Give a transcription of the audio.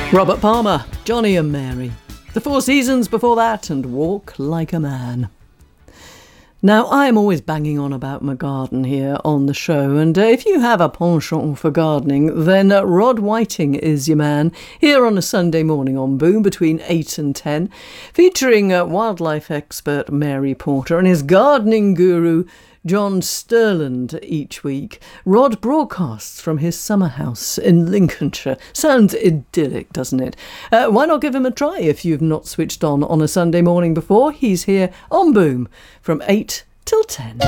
Robert Palmer, Johnny and Mary. The Four Seasons before that, and Walk Like a Man. Now, I'm always banging on about my garden here on the show, and if you have a penchant for gardening, then Rod Whiting is your man, here on a Sunday morning on Boom between 8 and 10, featuring wildlife expert Mary Porter and his gardening guru John Sterland each week. Rod broadcasts from his summer house in Lincolnshire. Sounds idyllic, doesn't it? Why not give him a try if you've not switched on a Sunday morning before? He's here on Boom from 8 till 10.